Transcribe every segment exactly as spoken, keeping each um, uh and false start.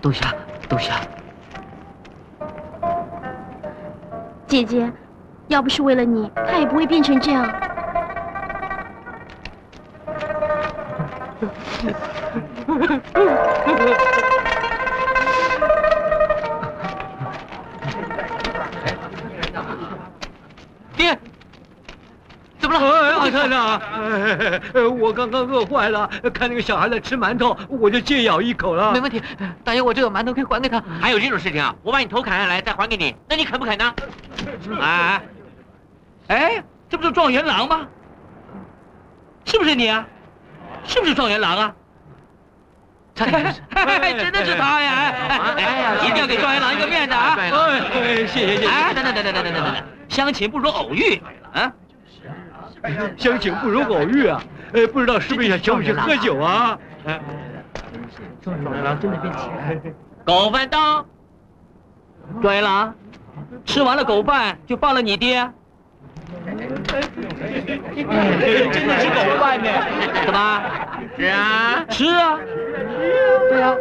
冬霞，冬霞， 姐姐，要不是为了你，他也不会变成这样。 爹，怎么了？ 哎，阿灿呐，哎，我刚刚饿坏了，看那个小孩在吃馒头，我就借咬一口了。 没问题，大爷，我这个馒头可以还给他。 还有这种事情啊？我把你头砍下来再还给你，那你肯不肯呢？啊？哎，这不是状元郎吗？是不是你啊？是不是状元郎啊？ 差点就是， 真的是他呀！哎呀，一定要给状元郎一个面子啊！ 哎，谢谢谢谢。 哎，等等等等等等等等，相请不如偶遇啊！ 相请不如偶遇啊！呃，不知道是不是想请我去喝酒啊？ 状元郎真的变奇了。 狗饭到，状元郎，吃完了狗饭就放了你爹。 真的是狗饭呢？ 怎么？是啊，吃啊。对呀。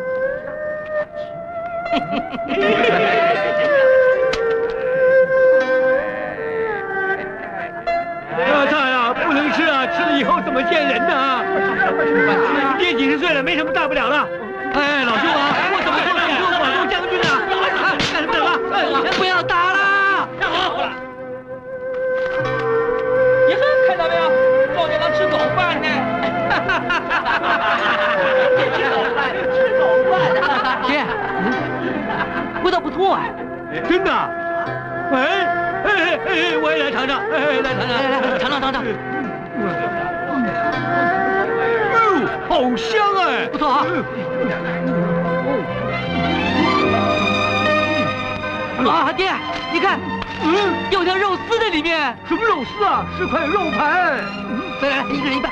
阿灿呀，不能吃啊！吃了以后怎么见人呢？爹几十岁了，没什么大不了的。哎，老兄啊，我怎么做了你广东将军呢？啊，干什么等啊？ 不要打了！你看看到没有？状元郎吃狗饭呢！吃狗饭，吃狗饭！ 爹，味道不错哎， 真的？哎哎哎，我也来尝尝，哎，来尝尝， 来来来，尝尝尝尝。 哦，好香哎！ 不错啊。啊，爹，你看，嗯，有条肉丝在里面。 什么肉丝啊？是块肉排。 来来，一个人一半。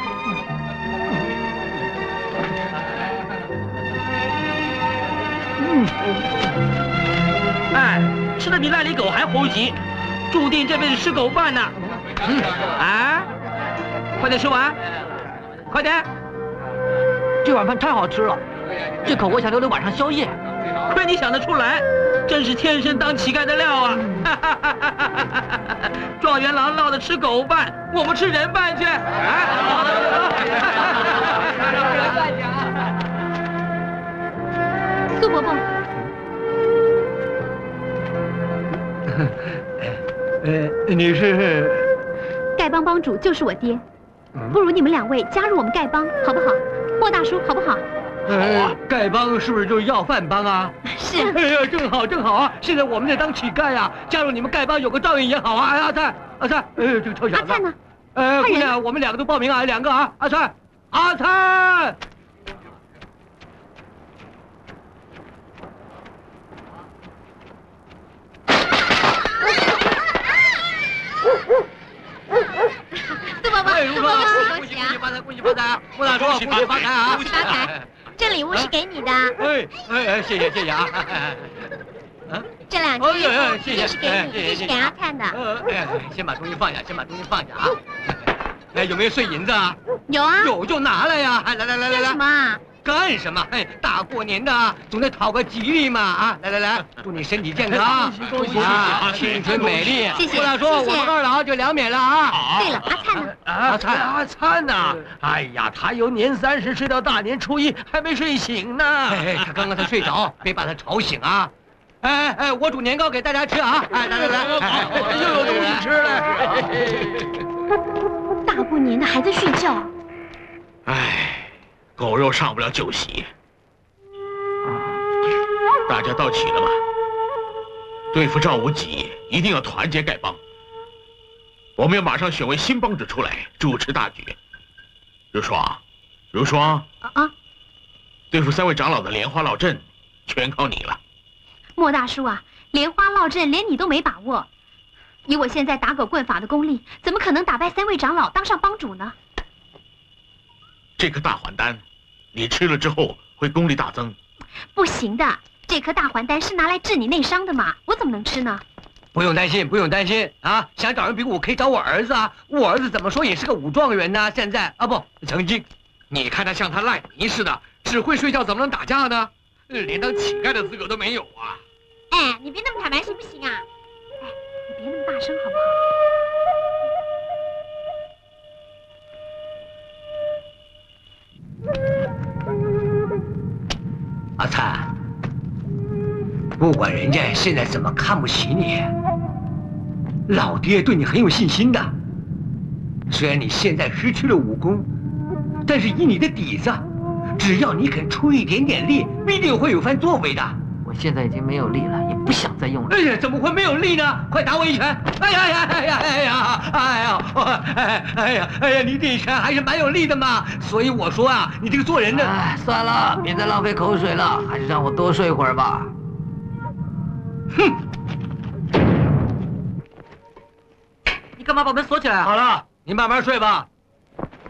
嗯。哎，吃的比烂泥狗还猴急，注定这辈子吃狗饭呢。嗯。啊，快点吃完，快点。 这碗饭太好吃了，这口我想留留晚上宵夜。 亏你想得出来，真是天生当乞丐的料啊！状元郎落得吃狗饭，我们吃人饭去。哎， 苏伯伯， 呃，你是？ 丐帮帮主就是我爹，不如你们两位加入我们丐帮，好不好？莫大叔，好不好？ 呃，丐帮是不是就是要饭帮啊？ 是。 哎呀，正好正好啊！现在我们在当乞丐啊，加入你们丐帮有个照应也好啊！哎，阿灿，阿灿，哎，这个臭小子。 阿灿呢？ 呃，姑娘，我们两个都报名啊，两个啊，阿灿，阿灿。 苏伯伯，苏伯伯， 恭喜恭喜发财，恭喜发财！莫大叔，恭喜发财啊！ 恭喜发财！这礼物是给你的。 哎哎哎，谢谢谢谢啊！ 啊，这两件衣服这是给你，这是给阿灿的。 呃，哎，先把东西放下，先把东西放下啊！哎，有没有碎银子啊？ 有啊。 有就拿来呀！哎，来来来来来。 干什么啊？ 干什么？哎，大过年的，总得讨个吉利嘛！啊，来来来，祝你身体健康， 恭喜啊，青春美丽。 谢谢。 莫大叔，我们二老就两免了啊！ 对了，阿灿呢？ 阿灿， 阿灿呐！哎呀，他由年三十睡到大年初一，还没睡醒呢。 哎，他刚刚才睡着，别把他吵醒啊！哎哎，我煮年糕给大家吃啊！哎，来来来， 又有东西吃了。 大过年的还在睡觉。 哎，狗肉上不了酒席。大家到齐了吧？对付赵无极，一定要团结丐帮。我们要马上选位新帮主出来主持大局。如霜，如霜啊啊！ 对付三位长老的莲花落阵，全靠你了。 莫大叔啊，莲花落阵连你都没把握，以我现在打狗棍法的功力，怎么可能打败三位长老当上帮主呢？ 这颗大还丹，你吃了之后会功力大增。 不行的，这颗大还丹是拿来治你内伤的嘛，我怎么能吃呢？ 不用担心，不用担心啊！想找人比武，可以找我儿子啊！我儿子怎么说也是个武状元呢，现在啊不，曾经。 你看他像他赖泥似的，只会睡觉，怎么能打架呢？ 连当乞丐的资格都没有啊！ 哎，你别那么坦白行不行啊？哎，你别那么大声好不好？阿灿，不管人家现在怎么看不起你，老爹对你很有信心的。虽然你现在失去了武功，但是以你的底子，只要你肯出一点点力，必定会有番作为的。 我现在已经没有力了，也不想再用了。 哎呀，怎么会没有力呢？快打我一拳！哎呀呀哎呀哎呀哎呀哎哎呀哎呀！你这一拳还是蛮有力的嘛。所以我说啊，你这个做人的…… 哎，算了，别再浪费口水了，还是让我多睡会儿吧。 哼！ 你干嘛把门锁起来啊？ 好了，你慢慢睡吧。